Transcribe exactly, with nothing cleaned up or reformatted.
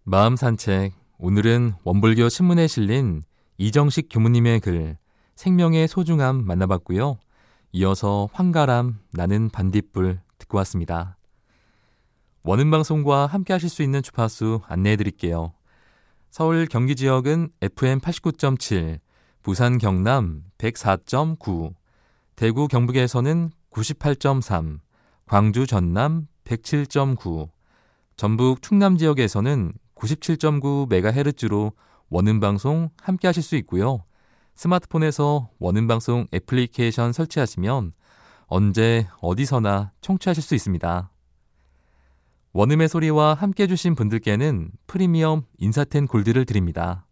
마음 산책. 오늘은 원불교 신문에 실린 이정식 교무님의 글 생명의 소중함 만나봤고요. 이어서 황가람 나는 반딧불 듣고 왔습니다. 원음방송과 함께 하실 수 있는 주파수 안내해 드릴게요. 서울 경기 지역은 에프엠 팔십구 점 칠, 부산 경남 백사 점 구, 대구 경북에서는 구십팔 점 삼, 광주 전남 백칠 점 구, 전북 충남 지역에서는 구십칠 점 구 메가헤르츠로 원음방송 함께 하실 수 있고요. 스마트폰에서 원음방송 애플리케이션 설치하시면 언제 어디서나 청취하실 수 있습니다. 원음의 소리와 함께 해주신 분들께는 프리미엄 인사텐 골드를 드립니다.